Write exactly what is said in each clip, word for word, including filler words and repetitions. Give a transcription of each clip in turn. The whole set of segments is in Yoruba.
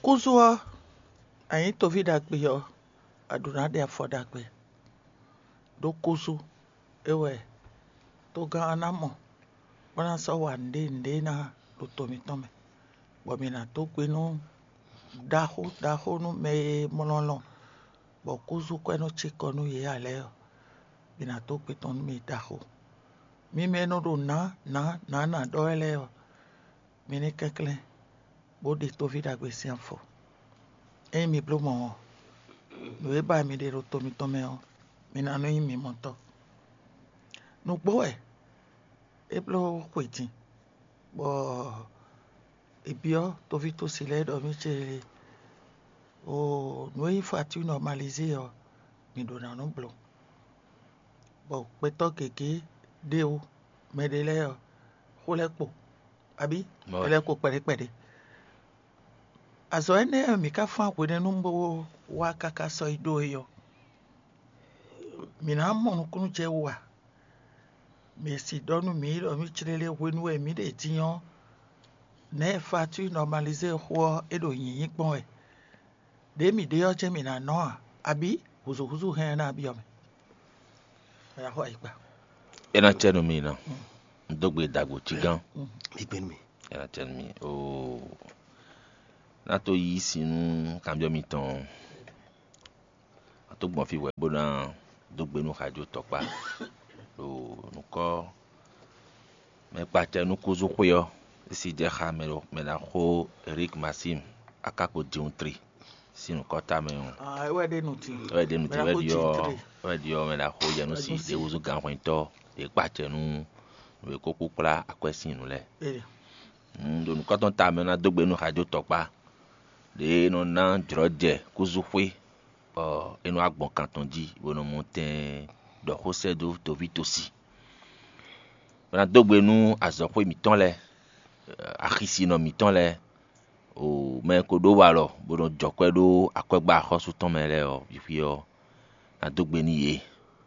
Kuzua, ayin to vi dagbe yo, aduna de afọ dagbe. Do kuzu, ewe, to ga anamo. Wana so wa nde nde na do tomi tome. Bo mina to kwe no daho daho no me mololo. Bo kuzu kwe no chiko no ye ale yo. Mina to kwe ton me daho. Mi me no do na na na na do ele yo. Mine kekle. Bo de to vi dagbe si anfo. E mi blo mo. No e ba mi de ro tomi tome yo. Mina no mi monto. No boy. E blo kweti. Bo ebio to vi to sile do mi che o no e fatu normaliser yo. Mi do na no blo. Bo peto keke de o me de le yo. Khole po. Abi? Ele ko pere pere. Azo ene mi ka fa kwene no mbo wa kaka so ido yo. Mina mo no kunu che wa. Me si donu mi do mi chirele wenu e mi de tiyan. Ne fatu normaliser ho edo yin pon e. De mi de yo che mi na no abi huzu huzu he na abi yo me. Ya ho ipa. Ena chenu mi na. Ndogbe dagbo tigan. Ipen mi. Ena chenu mi. Oh. Na to yi sinu kambio mi ton. To gbon fi we bona dogbe nu radio topa. Lo nu ko me pate nu kuzu kweyo. Si de ha me me la ho Eric Massim akako diuntri. Si nu ko ta me on. Ah, we de nu ti. We de nu ti we dio. We dio me la ho je nu si de uzu gan to. E pate nu we koku kula akwesi nu le. Eh. Ndo nu ko ton ta me na dogbe nu radio topa. De no na droje kuzu kwe. Uh, eno agbon kanton di bono monten do hosedo to vitosi na dogbe nu azokwe mi ton le uh, akisi no mi ton le o me ko do wa lo bono jokwe do akwegba hosu ton me le o ifi o na dogbe ni ye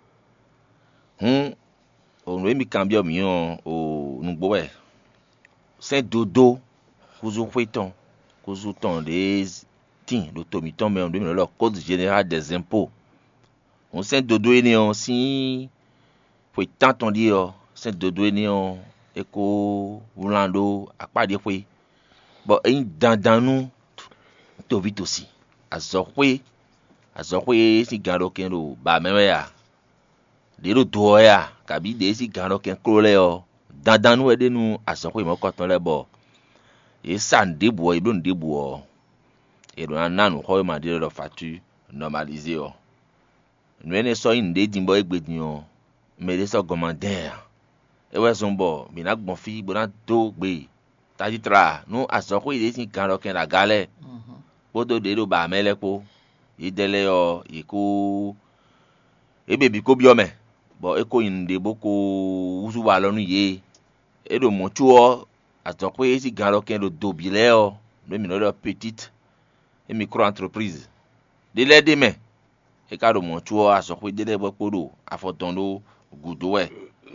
hun o no mi cambio mi on o nu gbo we saint dodo kuzu kwe ton kuzu ton des le tomiton mais on donne le code général des impôts. On sait dodo eni on si faut tant on dit c'est dodo eni on eko Orlando apa de foi. Bon en dans dans nous to vite aussi. Azokwe azokwe si garo ken lo ba mewe ya. De lo do ya kabi de si garo ken krole o. Dans dans nous aider nous azokwe mo koton le bo. E san debo e don debo. Et on a nan ko ma dire le fatu normaliser o nous ne so inde dimbo egbedin mais les so commandaire e we son bo mi na gbon fi bo na do gbe taji tra no asoko ide sin kan ro ken la gale bodo de do ba mele ko idele o iko e bebi ko bi o me bo e ko inde boko uzu wa lonu ye e do mo tu o asoko e si kan ro ken do do bi le o no mi no do petite et micro-entreprise. De l'aide demain. Et quand on tu as sorti de l'aide pour l'eau, à fotondo, goudoué.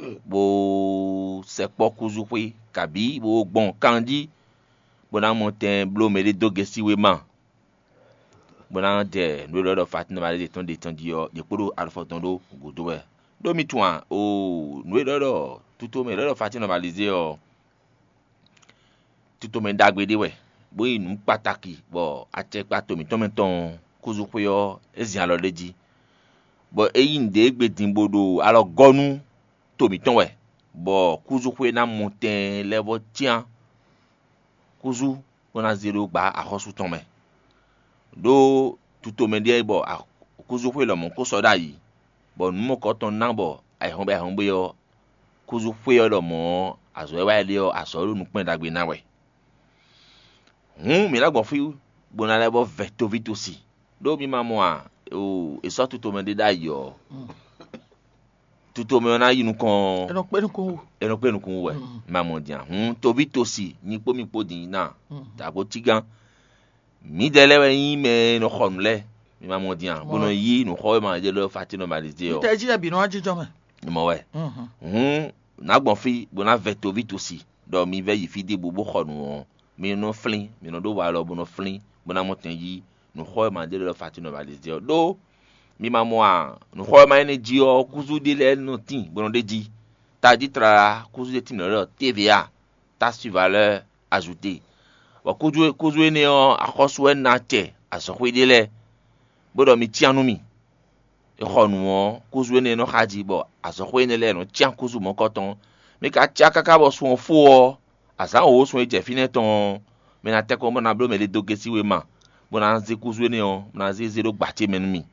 Bo, c'est pas cousu, kabi, bo, bon, kandi, bon, à monter, blôme, les dogues, si oui, man. Bon, à de, nous, l'autre fatin, mal de ton détendu, de pour à fotondo, goudoué. Domi toi, oh, nous, l'autre, tout au mais l'autre fatin, normalisé, oh, tout au mais d'agrédé, ouais. Boy nou pataki bo ate pa to mi to menton kuzu kweyo ezi alo leji bo eyin de gbedin bodo alo gonu to mi ton we bo kuzu kwe na monten level tian kuzu ona zero ba ahosu ton me do tuto mendie bo kuzu kwe lo mon ko soda yi bo nu mo ko ton nan bo ai hon be hon be yo kuzu kwe yo lo mo azo e wa ile yo aso nu pin dagbe na we Hum, mais là, bon, fou, bon, allez, bon, vite, vite aussi. Donc, mi maman, oh, et ça, tout au monde d'ailleurs. Tout au monde, on a eu nous con. Et donc, nous con. Et donc, nous con, ouais. Maman dit, hum, tout vite aussi. Ni po mi po di, na. T'as beau tigan. Mi délai, oui, mais nous sommes là. Mi maman dit, bon, nous y, nous sommes là, de fatin normalisé. Tu as dit, à bino, à dit, jamais. Ouais. Hum, n'a bon, fille, bon, a vite, vite aussi. Donc, mi veille, il fait des boubou, nous. mi no flin mi no do wa lo bono flin bona moten yi no ho ma de lo fati normaliser do mi ma mo a no ho ma ene ji o kuzu de le no tin bono de ji ta di tra kuzu de tin no T V A taxe valeur ajoutée wa kuzu kuzu ene o akoso na te asokwe de le bodo mi tianu mi e khonu mo kuzu ene no haji bo asokwe ene le no tian kuzu mo koton mi ka tia kaka bo so fo o asa o so e je fine ton me na te ko mo na blo me le dogesi we ma bo na nzi kuzu ene o na nzi zero gbache menu mi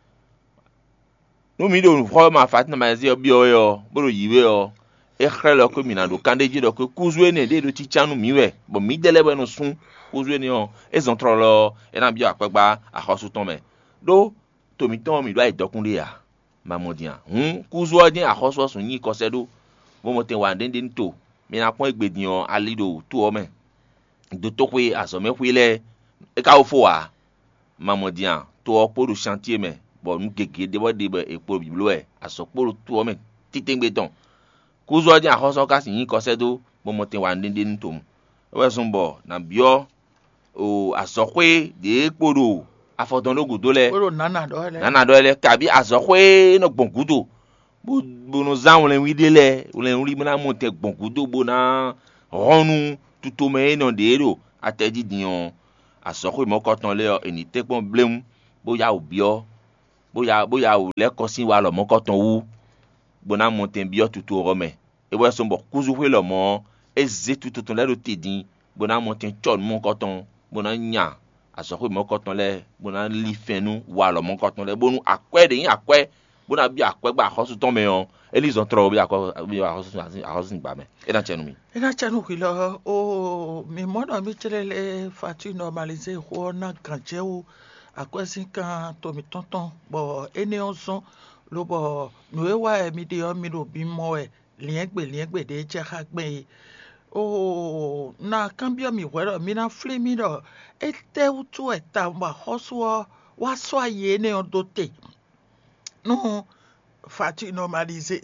no mi do ho ma fatina ma zi obi o yo bo ro yiwe o e khrelo ko mi na do kandeji do ko kuzu ene de do tichanu mi we bo mi dele bo no sun kuzu ene o e zon trolo e na bi apegba akhosu ton me do to mi ton mi do ai dokunde ya mamodian hm kuzu odin akhosu sun yin ko sedo bo mo te wa ndende nto mi na pon egbedian alido to o me do to pe aso me kwile e ka o fo wa mamodian to o poru chantier me bo nu gege de bo de bo e po biblo e aso poru to o me titengbe ton kuzu odin akhosu ka sin yin ko sedo bo mo te wa ndende nto we sun bo na bio o aso pe de poru afodon logudo le Oro nana do le. nana do le kabi aso pe no gbongudo bo bo no za won le wi de le won le ri mo na mo te gbongudo bo na ronu tuto me no de ro atedi dion aso pe mo ko ton le eni te pon blem bo ya obio bo ya bo ya o le ko sin wa lo mo ko ton wu bo na mo te bio tuto ro me e we so bo kuzu pe lo mo e ze tuto ton le ro tedin bo na mo te chon mo ko ton bo na nya aso pe mo ko ton le bo na li fenu wa lo mo ko ton le bo nu akwe de yin akwe bo na bi akwe gba akhosu ton me on elizon tro bi akọ bi akhosu akhosu gba me e na chenu mi E na chanu kilo o mi mono mi chelele fati normaliser ho na kanje o akwesi kan to mi tonton bo ene onson lo bo no e wa mi de o mi ro bi mo e lien gbe lien gbe de je ha gbe o na cambio mi wero mi na fli mi do e te utu e ta ma hoso wa so aye ne on dote no fati normaliser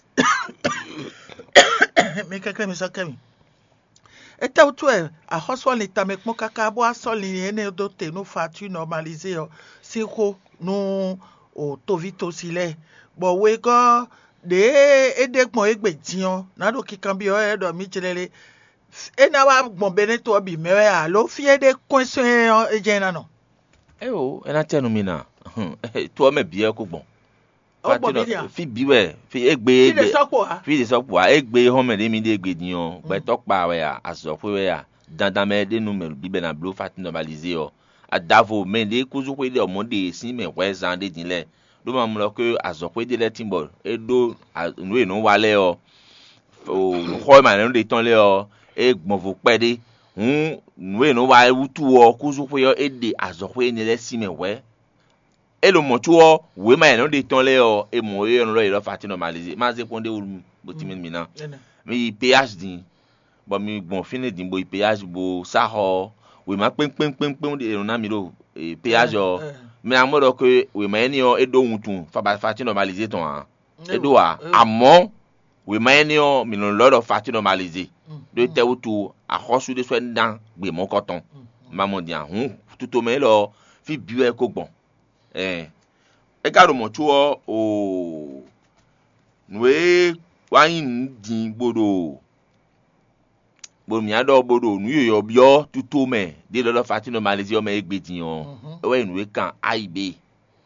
me kaka mi sakami ete utu e a hoso ni ta me pon kaka bo aso ni ene dote no fati normaliser o si ko no o to vito sile bo we go de edegbon egbedian na do kikan bi o e do mi jelele e na wa gbon bene to bi mewe a lo fi ede konso e je na no e o e na chenu mi na to me bi e ko gbon o bo mi dia fi biwe fi egbe fi egbe de sopo a fi de sopo a egbe ho me de mi de egbedian gbe to pa we a aso pe we a dandan me de nu me bi be na blo fati normaliser o adavo me de kuzu pe de omode sin me we zan de dinle do ma mo lo ke aso pe de le timbo e do nu e no wale o o no ho ma no de ton le o e gbon vo pe de hun nu e no wa wutu o kuzu pe o e de aso pe ni le sin me we e lo mo tuo we ma no de ton le o e mo e no lo e lo fati normaliser ma ze ponde ulu botimin mi na mi ph din bo mi gbon fini din bo ph bo sa ho we ma pen pen pen pen de na mi ro ph o mi na mo do ko we ma eni o e do wutun fa ba fati normaliser ton a e do a amo we ma eni o mi no lo do fati normaliser do te wutu a khosu de so ndan gbe mo koton ma mo dia hun tuto me lo fi biwe ko gbon eh e ka ro mo tuo o nwe wa yin din bodo bo mi ado bodo nu yo bio tuto me de lo fati normaliser o me egbedian e we nwe kan aib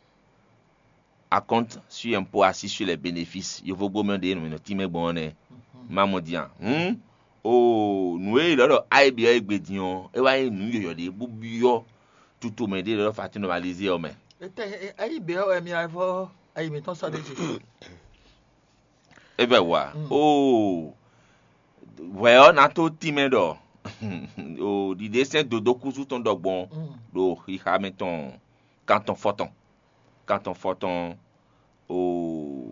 à compte sur impôt assis sur les bénéfices yo vo gomen de no ti me gbon ne mamodian hm o nu e lo aib egbedian e wa yin nu yo de bu bio tuto me de lo fati normaliser o me ete ayi be o mi avo ayi mi ton so de ji ebe wa o well na to ti me do o di dessin dodo kuzu ton dogbon do hi ha meton quand on foton quand on foton o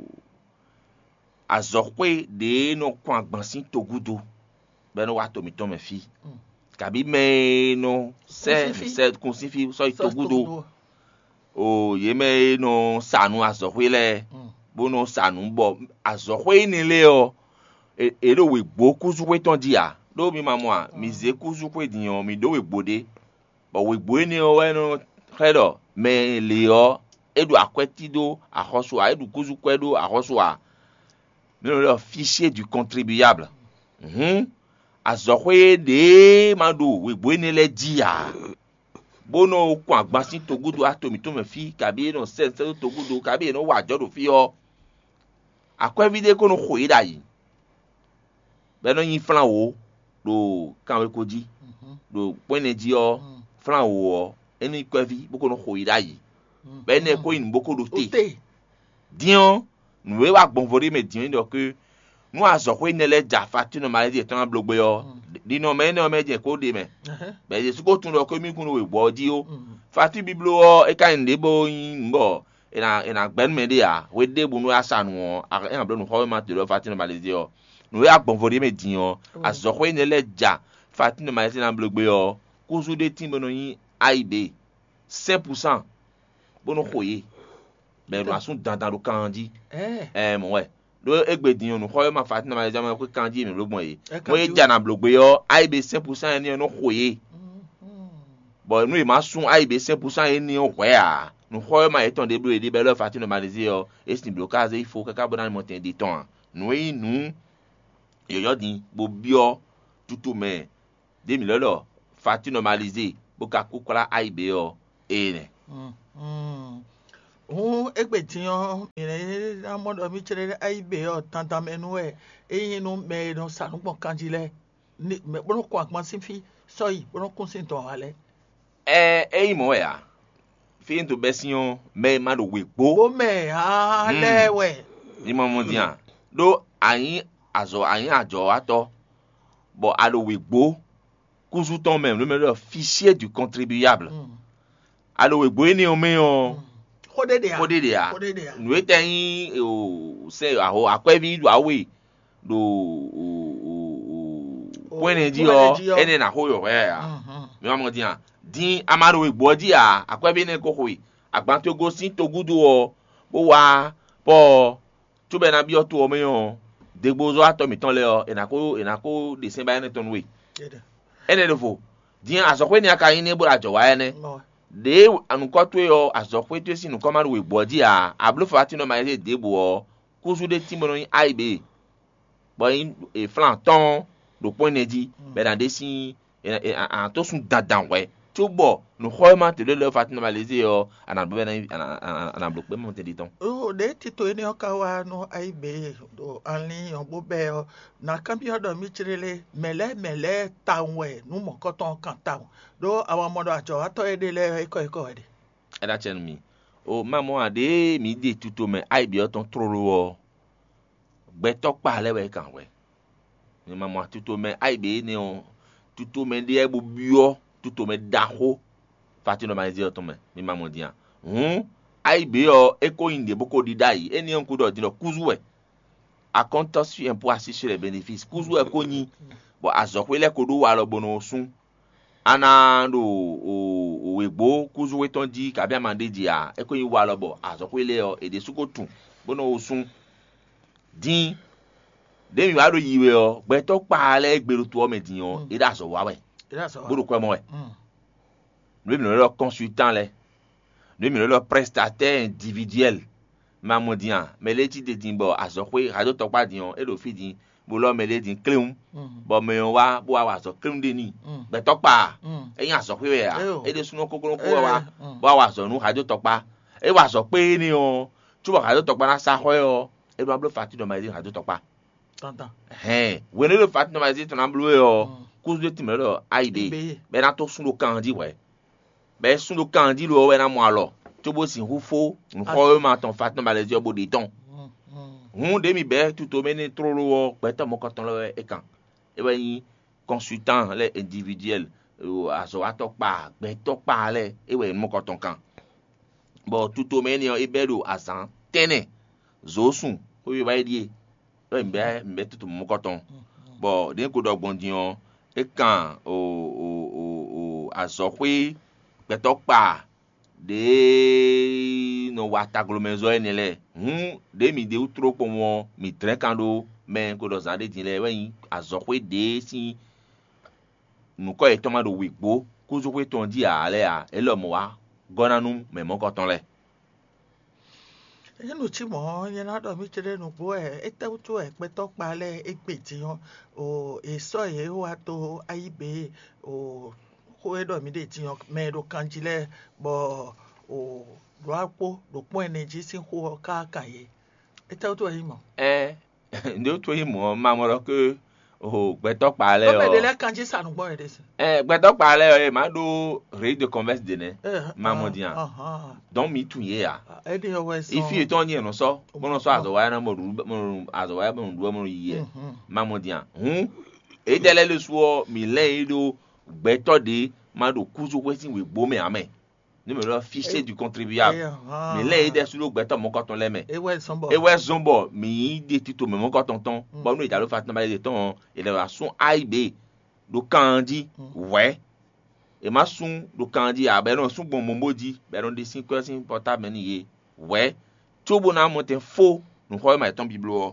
azokwe de no kwa gbansin togudo be no wa to mi ton me fi kabi me no se se konsifi so togudo o ye me no sanu azokwe le bo no sanu bo azokwe ni le o e lo we gbo kuzu we ton dia do mi mamwa mi ze kuzu kwe dinyo mi do we gbode bo we gbo ni o we no credo me le o edu akweti do ahoso a edu kuzu kwe do ahoso a me le fichier du contribuable mhm azokwe de mando we gbo ni le dia bono kwa gbasi togudo atomi to me fi kabi no sense togudo kabi no wa jodo fi o akwa vide ko no khoyi da yi be no yin flan wo do kan we koji do pone ji o flan wo eni kwa vi boko no khoyi da yi be ne ko yin boko do te dion nous we wa gbonvori me dion do que nous azokwe ne le jafa ti no maladie ton blogbe yo di no me no me je ko de me be je ko tun do ko mi kun we gbo di o fati biblo o e kan de bo yin mbo ina ina gben me de a we de bu no asanu a en blo no ho ma de lo fati no maladie o nous we agbonvori me dion azokwe ne le ja fati no maladie na blogbe yo kuzu de timbo no yin aib cinq pour cent bono khoye be no asun dandan lo kanji eh eh mo we do egbe din no khoye ma fati na ma jama ko kanji mi logbon yi mo ye jana blogbe yo aib cinq pour cent ni no khoye bo no e ma sun aib cinq pour cent ni o hwe a no khoye ma eton de blo e de be lo fati no malize yo esti blocage il faut que carbonate monter de temps no yi nu yo yo din bo bio tutu me deux mille lo fati no malize bo ka kukola aib yo ene mm mm o egbe tiyan ire amodo mi chere aibe o tantan menu e eyin no me no sanu pon kanjile ni me bono ko akman sin fi so yi bono kun sin ton ale eh eyin mo ya fi into besion me ma do we gbo bo me ale we ni mo mo dian do ayin azo ayin ajo ato bo alo we gbo kuzu ton même le fichier du contribuable alo we gbo ni o me o Kodede ya. Kodede ya. Nous étions au c'est à quoi vie do awe do point de o ene na ho yo ya. Me wa mo di an. Din amaro we gbodi a akwa bi ne ko hoyi. Agban to go sin to gudu o bo wa po tu be na bi o to o me yo. Degbozo ato mi ton le o enako enako de sin ba ne ton we. Ene le fo. Din azokwe ni aka yin ne bo ajo wa ene. De anukotwe yo azokwe to si nukomaru we body a ablo fati no ma de bo kuzu de timono yin aibe bo yin e flanton do point di be dan de si en to sun dadan we to bo no khoima te le fati no ma lezi yo anablo na anablo pe mo te di ton o de tito eni okawa no aibe do anli on bo be na kambi do mi chirele mele mele tanwe nu mo koton kan taw do awon modo ajo ato edele iko iko ede eda chen mi o mamo ade mi de tuto me aibe o ton trolo o gbe to pa lewe kan we ni mamo tuto me aibe ni o tuto me de e bo bio tuto me daho fati no ma ezi o ton me mi mamo dian hm aibe o eko inde boko di dai eni on kudo di no kuzuwe a compte sur impôt assis sur les bénéfices kuzuwe ko ni bo azokwe le kodo wa lo bono sun ana do o wegbo kuzuwe ton di kabi amande di a eko yin wa lo bo azokwe le o ede suko tun bono osun din de mi wa do yiwe o gbe to pa le gbero to o me din o ida so wa we ida so wa bodo ko mo we nous mi lo consultant le nous mi lo prestataire individuel mamodian meleti de dimbo azokwe radio to pa din o e do fi din bo lo mele din kleun bo me wa bo wa so kleun de ni be to pa eyin azokwe we a e de sunu kokoro ko wa bo wa so nu radio to pa e wa so pe ni o tubo radio to pa na sa ho yo e do ablo fati do ma din radio to pa tantan eh we ne lo fati do ma din ton ablo yo cause de timelo lo aibe be na to sunu kan di we be sunu kan di lo we na mo alo tubo sin hufo nu ho ma ton fati do ma le bo de ton hun de mi be tuto meni trolo wo peto mo koton lo e kan e ba yin consultant le individuel aso atokpa be tokpa le e we mo koton kan bo tuto meni e bedo asan tene zosun o bi ba die lo mbe mbe tuto mo koton bo de ko dogbon dion e kan o o o o aso kwe be tokpa de no wata glomezo enele hu de mi de utro po mo mi tre kando men ko do zade din le wen azokwe de si nous quoi et tomado wigbo kuzu kwe ton di ale a ele mo wa gona nu me mo ko ton le e no ti mo yen na do mi tere nu bo e e te tu e pe to pa le e pe ti yan o e so ye wa to aibe o ko e do mi de ti yan me do kanjile bo o do apo do pon energy sin ko ka ka ye e te tu e mo eh ndo to yi mo ma mo ro ke o gbe to pa le o me de o le kanji sanu gbo e de si eh gbe to pa le o e ma do re de converse de ne ma mo dian aha don mi tu ye ya e de yo we so ifi eton ni no so mo no so azo wa na mo ru mo azo wa mo ru mo yi ma mo dian hu e de le le so mi le do gbe to de ma do kuzu kwe sin we gbo me ame ni me lo fichier du contribuable mais là il est sur le gbeto mon coton les mais e we sombo e we zombo mi de tito me mon coton ton bon nous il a le fait na de ton il a son A I B do kandi ouais e ma sun do kandi a be no sun bon mombo di be no de cinq heures sin portable ni ye ouais tout bon na monter faux nous croyons ma ton biblo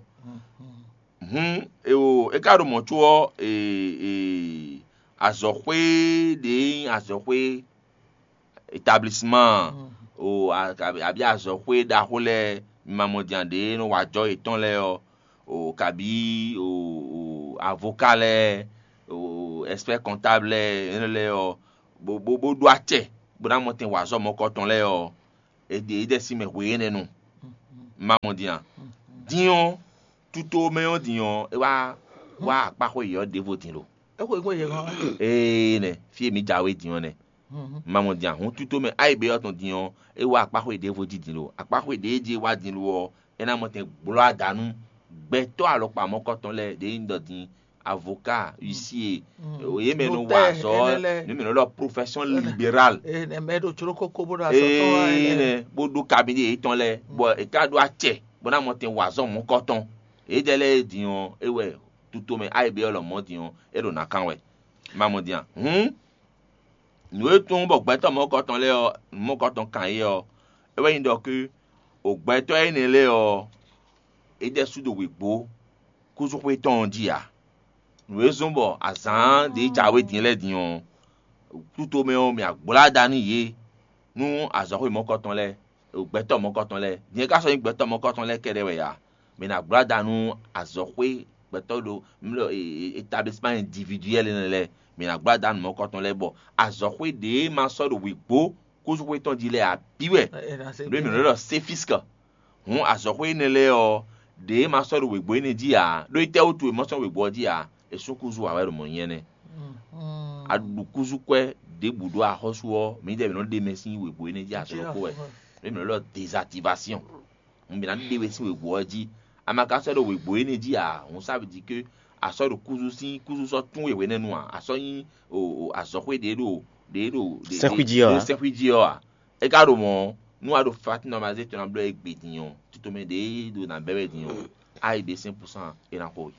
hum e o e ka do mo tuo e e azokwe de azokwe établissement o abi azokwe da hole mamodian de no wajo eton le o o kabi o avocat le o expert comptable le le o bo bo bo do ate bo na motin wazo mo koton le o e de e de si me we ne no mamodian dion tuto me on dion e wa wa pa ko yo de votin lo e ko ko ye gan e ne fi mi jawe dion ne maman dia hon tuto me ai be oton dion e wa apa ko ede vo didin lo apa ko ede je wa din lo e na mo te gbo adanu gbe to alopa mo ko ton le de ndo din avocat huissier o ye me no wa so ni me no lo profession libérale e ne me do churo ko ko bo da so to e ne bo do cabinet e ton le bo e ka do ache bo na mo te wa zo mo ko ton e de le dion e we tuto me ai be lo mo dion e do na kan we maman dia hm nous étions bon gbeto mo koton le o mo koton kan ye o e we ndo ku o gbeto e ne le o e de su do wigbo ku so pe ton dia nous étions bon azan de jawe din le din o tuto me o mi agbola dani ye nu azan mo koton le o gbeto mo koton le din ka so yin gbeto mo koton le kere we ya me na agbola danu azan gbeto do établissement individuel ne le mais na gba dan mo koton le bo azokwe de ma so do wigbo ko so ton di le abiwe le mi lo se fiska hun azokwe ne le o de ma so do wigbo ni di a lo ite otu mo so wigbo di a e so kuzu awe mo yen ne adu kuzu kwe de budo a hosuo mi de no de mesin wigbo ni di a so ko we le mi lo désactivation on bi na de we si wigbo di amaka so do wigbo ni di a on sabe di que aso do kuzu si kuzu so tun ewe nenu a aso yin o aso kwe de do de do de de sequidio a e ka do mo nu a do fat normaliser ton blo egbe dion tuto me de do na bebe dion ai be cinq pour cent e na ko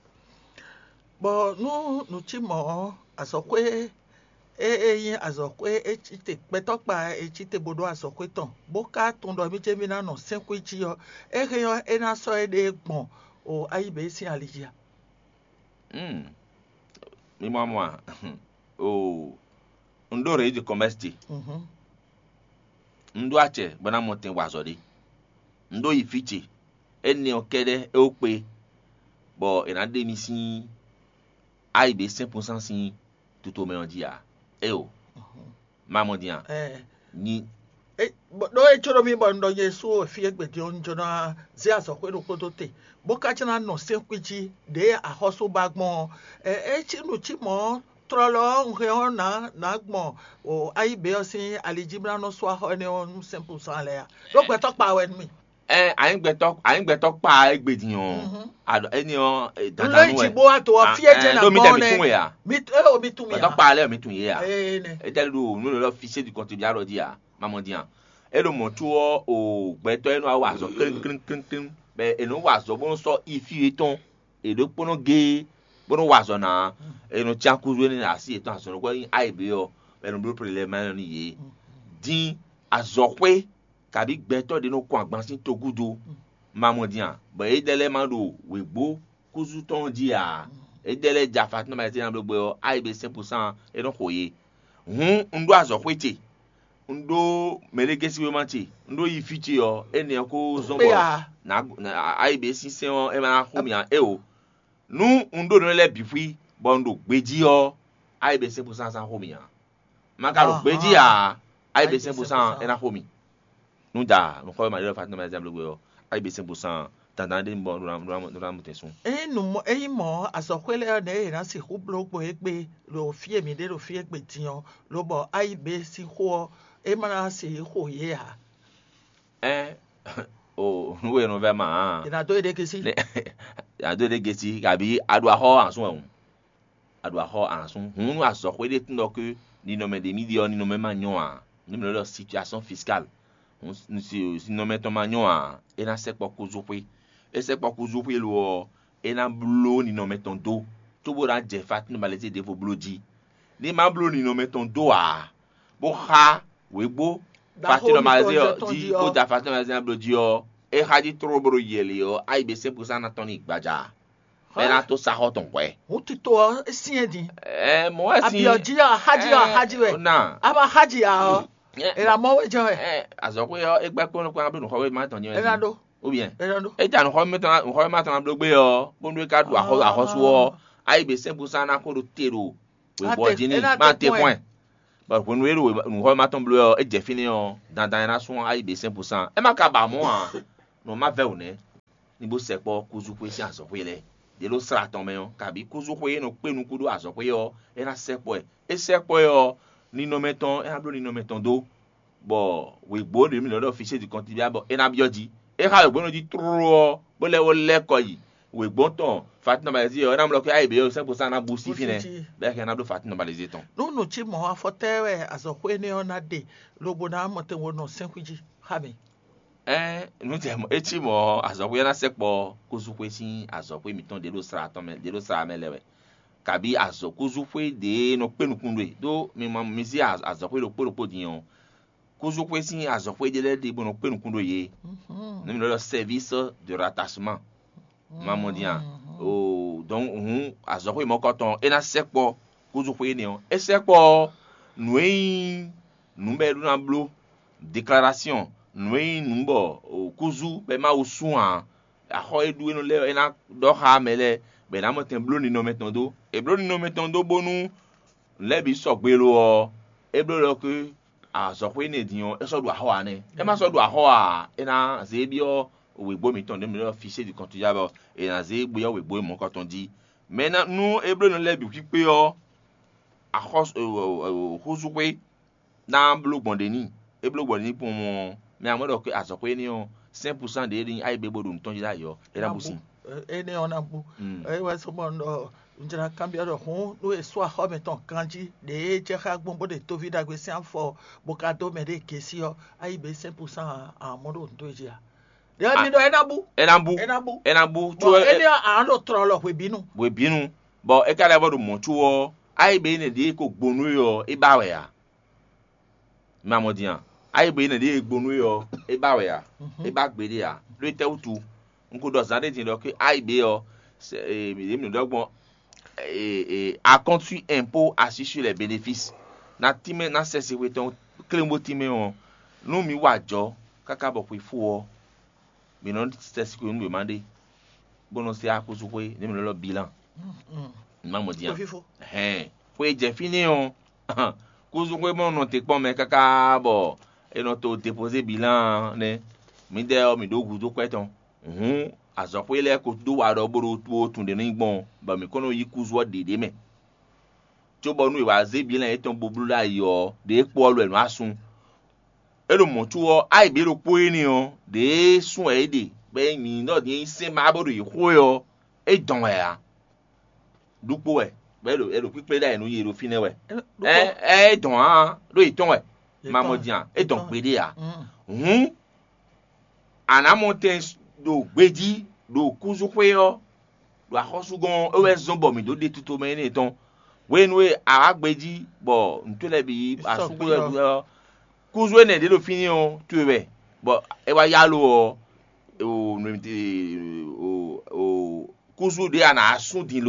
bo nu nu ti mo aso kwe e e yin aso kwe e ti te pe to pa e ti te bodo aso kwe ton bo ka ton do mi je mi na no cinq ji yo e he yo e na so e de gbon o ai be sin alijia Hmm. Mi mama o ndo re de commerce mhm ndo ache bana motin wazo de ndo ifiche eni okede e ope bo ina de mi sin ai be cinq pour cent sin tuto me on dia e o maman dia eh ni e do e choro mi bo ndo yesu o fi egbe di onjo na zi aso kwe do ko to te bo ka china no senkwiji de a hoso bagbon e e chi nu chi mo trolo nhe ona na gbon o ai be osin alijibra no so ho ni on simple san le ya do gbe to pa we mi eh ayin gbeto ayin gbeto pa egbe diyan ado eni o dandan nu e lo ato o fi eje na do mi gbon de mi tun ya mi e o mi tun ya gbeto pa le mi tun ye ya eh ne e tell do no lo fichier du contribuable dia maman dia e lo mo tu o gbeto enu a wa so krin krin krin krin be enu wa so bon so ifi eton e do pono ge bono wa so na enu tia kuzu ni na si eton so ko yin ai be o be no bro le man ni ye din azokwe kabi gbeto de no ko agbansin togudo maman dia be e dele man do wegbo kuzu ton dia et délai jafat no ma tina blogbo A I B cinq pour cent et donc koye hun ndo azokwete ndo melegesi we manti ndo yifiti yo ene ko zombo na A I B six cent e ma ho mi an e o nu ndo no le bifui bon ndo gbeji yo A I B cinq pour cent san ho mi an makaro gbeji ya A I B cinq pour cent e na ho mi nu da no ko ma le fat no ma blogbo yo A I B cinq pour cent tandande bon no no no mutesun e nu e mo asokwele ne na si hu blogbo egbe lo fie mi de lo fie egbe tiyan lo bo A I B si ho e mana si ho ye ha eh oh we no ve ma ina do de kesi ya do de kesi kabi adu aho ansun ehun adu aho ansun hun asokwele tindo ke ni no me de millions ni no me manyon a ni me leur situation fiscale on si si no me to manyon a e na se po kuzupe e se po kuzupe lo e na blo ni no me ton do to bo ra je fat no balete de vo bloji ni ma blo ni no me ton do a bo ha we bo fat no malaze di ko da fat no malaze bloji yo e ha di tro bro yele yo A I B cinq pour cent na ton igbaja me na to sa ho ton kwe o ti to sin di eh mo wa sin abioji ya haji ya haji we na aba haji ya era mo we jo eh azokwe yo egbe ko no kwa blo ko we ma ton yin era do ou bien era do e jan ho metan ho ma tan blogbe yo bo nwe ka du aho aho so A I B cinq pour cent na ko do tero we bo jini ma te point ba ko nwe ro ho ma ton blo yo e je fini yo dan dan na so A I B cinq pour cent e ma ka ba mo an no ma ve o ne ni bo se po kuzu si azokwe le de lo sra ton me yo ka bi kuzu ko no pe nu kudu azokwe yo e na se po e se po yo ni no meton e ablo ni no meton do bo we gbo de mi lo officier du compte bia bo e na bioji e ka gbo no di tro bo le wo le ko yi we gbo ton fat no ba zi yo na mo ko A I B yo cinq pour cent na busi fine be ke na do fat no ba le zi ton no no chi mo afotewe azokwe ni ona de lobo na mo te wo no senkwiji hami eh nu te mo e chi mo azokwe na sepo kozukwe si azokwe mi ton de lo sra ton me de lo sra me lewe kabi azokuzukwe de no pe nu kunwe do mi ma mi si azokwe lo po lo po diyan kozukwe si azokwe de le de bo no pe nu kunwe ye ne mi le service de rattachement maman diyan o donc hun azokwe mo koton e na sepo kozukwe ni on e sepo nwe numbe du na blo déclaration nwe numbo o kuzu be ma usu an a ho edu no le na do ha mele be na mo ten blo ni no metondo e blo ni no metondo bonu le bi so gbe lo o e blo lo ke a so pe ni diyan e so do aho ane e ma so do aho a e na ze bi o we gbo mi ton de mi lo fichier du compte ya bo e na ze gbo yo we gbo mo ko ton di mais na nu e blo no le bi pipe o a ho kuzu pe na blo gbonde ni e blo gbonde ni pour mon mais à moi donc à so pe ni o cinq pour cent de ni A I B bodu ton jira yo e na busi e ne ona bu e wa so mo no njira kambia do hun no e so ho meton kanji de je ka gbonbo de to vida gbe si anfo bokado me de kesi yo A I B cinq pour cent a mo do to jira de mi do e na bu e na bu e na bu e na bu tu e ni a lo tro lo we binu we binu bo e ka le bodu mo tuwo A I B ne de ko gbonu yo e ba we ya mamodian A I B ne de gbonu yo e ba we ya e ba gbede ya lo te utu nko do zande tin do ke A I B yo e mi mi do gbon e a conçu impôt assis sur les bénéfices na time na sese we ton klembo time on no mi wajo kaka bo pu fu o mi non sese ko mi mande bono se akoso ko ni mi lo bilan mamodian eh fo je fini on kozo ko mo no te pon me kaka bo e no to déposer bilan ne mi de o mi do gudo kweton mhm azokwe le ko do wa do boro to tun de ni gbon ba mi kono yi kuzo dede me tí ó bọ̀ nú ìwà zébi lẹ́yìn tó ń bobú láyé ọ dé pọ̀ lọ ẹ̀nu asun ẹ̀rọ mọ̀tú ọ àìbí ló pọ̀ ẹni ọ dé sùn ẹ̀ dè bẹ́ẹ̀ mi náà ní sẹ́ máa bọ̀dọ̀ yìí kó ẹ ọ ẹ̀ dàn ẹ̀ à dúpọ̀ ẹ̀ bẹ́ẹ̀ ló ẹ̀rọ pípẹ́ láyé nu yìí ló fi náà wẹ̀ ẹ̀ ẹ̀ dàn á ló yìí tán ẹ̀ máa mọ̀ diàn ẹ̀ dàn gbèdé à hùn ànámọ̀tẹ́ ló gbèdí ló kúzú pé ọ ló àkọ́sù gan ẹ̀ wẹ́ zọ́n bọ̀ mi ló dé tuntun mẹ́rin ní ìtàn wenwe aragbeji bo ntole bi asuku e kuzwe ne de lo fini o tuwe bo e wa yalo o o o o kuzu de ana asun din lo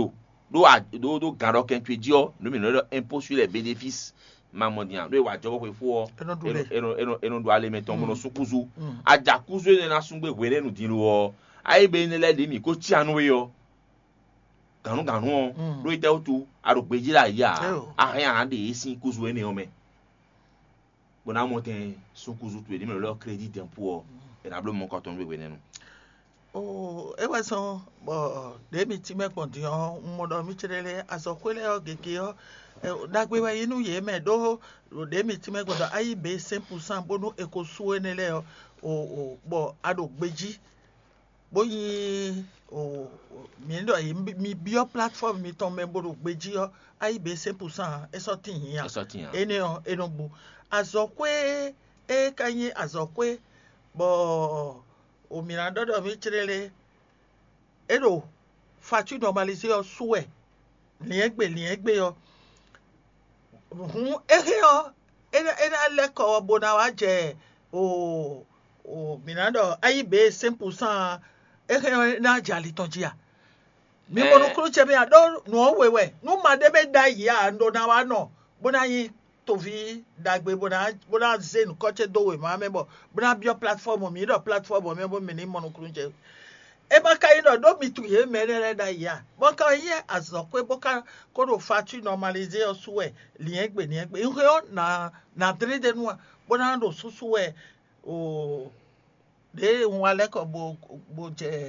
do a do do garo ken tu dio no mi no impôt sur les bénéfices mamondian do wa jobo ko fo eno eno eno do ale meton mo no sukuzu aja kuzu ne na sungbe were nu din lo ai be ne le de mi ko ti anu yo ganu ganu do ite otu arugbeji la ya ahin an de sin kuzu ene o me bona mo ten sukuzu tu e mi lo crédit d'impôt e na blo mo ko ton we ne. Oh, e wa so bo de mi ti me pon ti o mo do mi chirele asokwele o gege o dagbe wa inu ye me do de mi ti me gbodo ayi be cent percent bonu ekosu enele o o bo adogbeji boyi o mi ndo yi mi bio platform mi ton me bodo gbeji o ayi be cent percent e so tin yan ene o enogbu azokwe e kanyi azokwe bo o mirando mi chirele ero fatu normaliser o souhait liegbe liegbe o hun ehe o era era leko bona wa je o o mirando ayi be cent percent ehe na jali tonjia mi mo no kru chebe ado no wewe no ma de be da ya ndo na wa no bona yi tovi dagbe bona bona zen koche do we ma mebo bona bio platform mi do platform mi bo mi ni mo no kru che e ba kai no do mi tu ye merere da ya bo ka ye azokwe bo ka ko do fatu normaliser o suwe liegbe liegbe nho na na three de no bona do susuwe o de wale ko bo bo je